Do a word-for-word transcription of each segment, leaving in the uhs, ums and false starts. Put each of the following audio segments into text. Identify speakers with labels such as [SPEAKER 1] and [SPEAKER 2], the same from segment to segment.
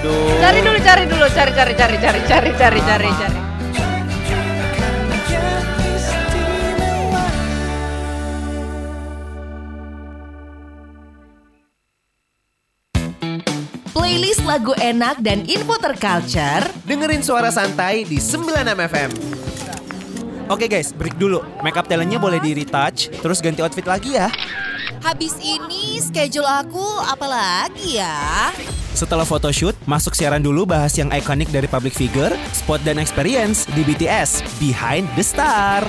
[SPEAKER 1] Aduh.
[SPEAKER 2] Cari dulu, cari dulu, cari, cari, cari, cari, cari, cari, cari, cari.
[SPEAKER 3] Playlist lagu enak dan info terculture.
[SPEAKER 4] Dengerin suara santai di sembilan enam F M.
[SPEAKER 1] Oke guys, break dulu. Makeup talentnya boleh di retouch, terus ganti outfit lagi ya.
[SPEAKER 3] Habis ini schedule aku apa lagi ya?
[SPEAKER 1] Setelah photoshoot, masuk siaran dulu bahas yang ikonik dari public figure, spot dan experience di B T S, Behind the Star.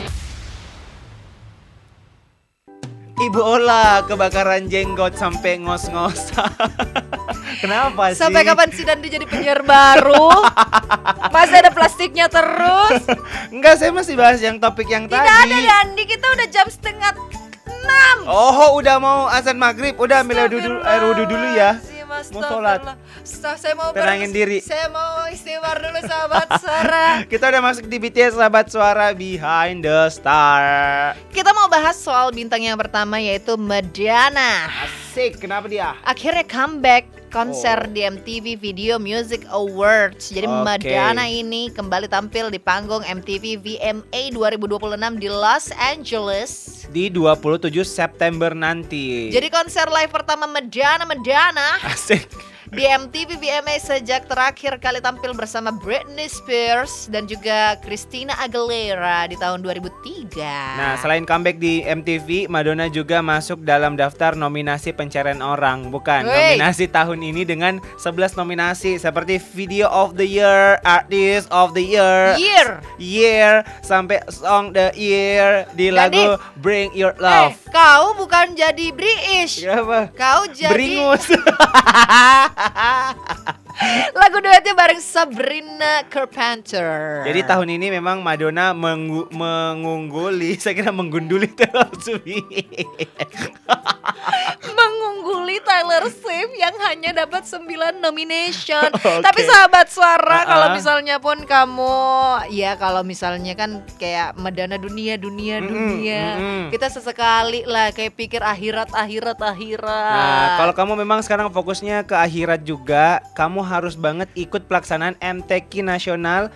[SPEAKER 1] Ibu Ola kebakaran jenggot sampai ngos-ngos. Kenapa sih?
[SPEAKER 2] Sampai kapan sih Dandi jadi penyiar baru? Masih ada plastiknya terus?
[SPEAKER 1] Enggak, saya masih bahas yang topik yang
[SPEAKER 2] Tidak
[SPEAKER 1] tadi.
[SPEAKER 2] ada Dandi, kita udah jam setengah enam.
[SPEAKER 1] Oh, udah mau azan maghrib. Udah ambil dulu air wudhu dulu ya. Mau sholat.
[SPEAKER 2] Saya mau
[SPEAKER 1] Tenangin
[SPEAKER 2] ber-
[SPEAKER 1] diri.
[SPEAKER 2] Saya mau istighfar dulu sahabat suara.
[SPEAKER 1] Kita udah masuk di B T S Sahabat Suara Behind the Star.
[SPEAKER 2] Kita mau bahas soal bintang yang pertama yaitu Madonna.
[SPEAKER 1] Asik, kenapa dia?
[SPEAKER 2] Akhirnya comeback konser
[SPEAKER 1] Oh.
[SPEAKER 2] di M T V Video Music Awards. Jadi
[SPEAKER 1] Oke.
[SPEAKER 2] Madonna ini kembali tampil di panggung M T V V M A dua ribu dua puluh enam di Los Angeles
[SPEAKER 1] Di dua puluh tujuh September nanti.
[SPEAKER 2] Jadi konser live pertama Madonna Madonna
[SPEAKER 1] asik.
[SPEAKER 2] di M T V V M A sejak terakhir kali tampil bersama Britney Spears dan juga Christina Aguilera di tahun dua ribu tiga.
[SPEAKER 1] Nah, selain comeback di M T V, Madonna juga masuk dalam daftar nominasi pencarian orang. Bukan,
[SPEAKER 2] Wey.
[SPEAKER 1] nominasi tahun ini dengan sebelas nominasi seperti Video of the Year, Artist of the Year,
[SPEAKER 2] Year.
[SPEAKER 1] Year sampai Song the Year di
[SPEAKER 2] Dandi.
[SPEAKER 1] lagu Bring Your
[SPEAKER 2] Eh,
[SPEAKER 1] Love.
[SPEAKER 2] kau bukan jadi British.
[SPEAKER 1] Kenapa?
[SPEAKER 2] Kau jadi
[SPEAKER 1] Beringus.
[SPEAKER 2] lagu duetnya bareng Sabrina Carpenter.
[SPEAKER 1] Jadi tahun ini memang Madonna menggu- mengungguli, saya kira menggunduli Taylor Swift.
[SPEAKER 2] mengungguli Taylor Swift yang hanya dapat sembilan nomination.
[SPEAKER 1] Oke.
[SPEAKER 2] Tapi sahabat suara,
[SPEAKER 1] Uh-uh.
[SPEAKER 2] kalau misalnya pun kamu ya kalau misalnya kan kayak Madonna dunia dunia
[SPEAKER 1] Mm-mm,
[SPEAKER 2] dunia.
[SPEAKER 1] mm-mm.
[SPEAKER 2] Kita sesekali lah kayak pikir akhirat akhirat akhirat.
[SPEAKER 1] Nah, kalau kamu memang sekarang fokusnya ke akhirat juga, kamu harus banget ikut pelaksanaan M T Q Nasional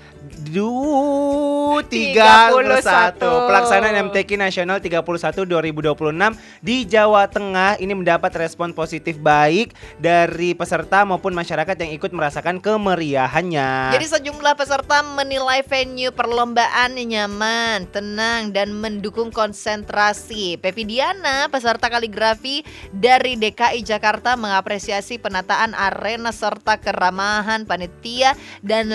[SPEAKER 1] du tiga puluh satu. Pelaksanaan M T Q Nasional tiga puluh satu dua ribu dua puluh enam di Jawa Tengah ini mendapat respon positif baik dari peserta maupun masyarakat yang ikut merasakan kemeriahannya.
[SPEAKER 2] Jadi sejumlah peserta menilai venue perlombaan nyaman, tenang, dan mendukung konsentrasi. Pevi Diana, peserta kaligrafi dari D K I Jakarta, mengapresiasi penataan arena serta keramahan panitia dan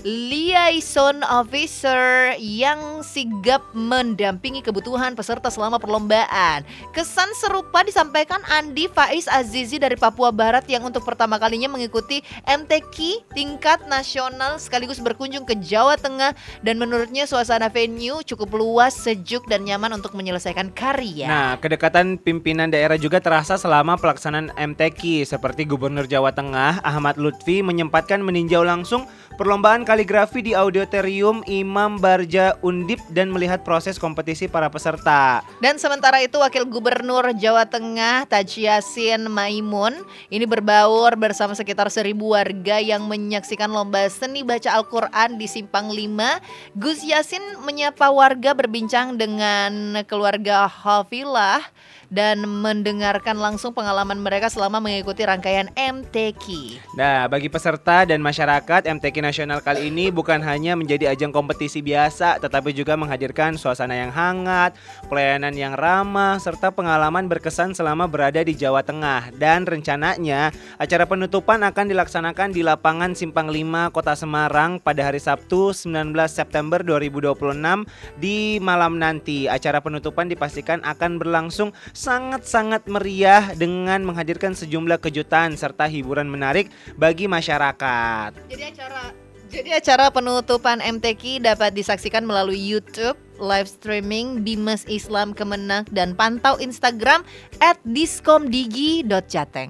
[SPEAKER 2] liaison officer yang sigap mendampingi kebutuhan peserta selama perlombaan. Kesan serupa disampaikan Andi Faiz Azizi dari Papua Barat yang untuk pertama kalinya mengikuti M T Q tingkat nasional sekaligus berkunjung ke Jawa Tengah, dan menurutnya suasana venue cukup luas, sejuk, dan nyaman untuk menyelesaikan karya.
[SPEAKER 1] Nah, kedekatan pimpinan daerah juga terasa selama pelaksanaan M T Q, seperti Gubernur Jawa Tengah Ahmad Lutfi menyempatkan meninjau langsung perlombaan kaligrafi di Auditorium Imam Barja Undip dan melihat proses kompetisi para peserta.
[SPEAKER 2] Dan sementara itu Wakil Gubernur Jawa Tengah Taji Yasin Maimun ini berbaur bersama sekitar seribu warga yang menyaksikan lomba seni baca Al-Quran di Simpang lima. Gus Yasin menyapa warga, berbincang dengan keluarga Hafilah dan mendengarkan langsung pengalaman mereka selama mengikuti rangkaian M T Q.
[SPEAKER 1] Nah, bagi peserta dan masyarakat, M T Q Nasional kali ini bukan hanya menjadi ajang kompetisi biasa, tetapi juga menghadirkan suasana yang hangat, pelayanan yang ramah, serta pengalaman berkesan selama berada di Jawa Tengah. Dan rencananya acara penutupan akan dilaksanakan di lapangan Simpang lima, Kota Semarang pada hari Sabtu sembilan belas September dua ribu dua puluh enam di malam nanti. Acara penutupan dipastikan akan berlangsung sangat-sangat meriah dengan menghadirkan sejumlah kejutan serta hiburan menarik bagi masyarakat.
[SPEAKER 2] Jadi acara Jadi acara penutupan M T Q dapat disaksikan melalui YouTube, live streaming Bimas Islam Kemenak, dan pantau Instagram at diskomdigi dot jateng.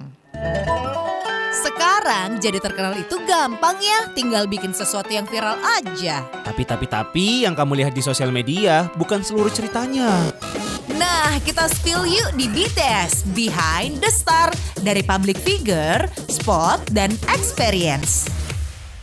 [SPEAKER 3] Sekarang jadi terkenal itu gampang ya, tinggal bikin sesuatu yang viral aja.
[SPEAKER 1] Tapi tapi tapi yang kamu lihat di sosial media bukan seluruh ceritanya.
[SPEAKER 3] Nah, kita spill yuk di B T S Behind the Star, dari public figure, spot, dan experience.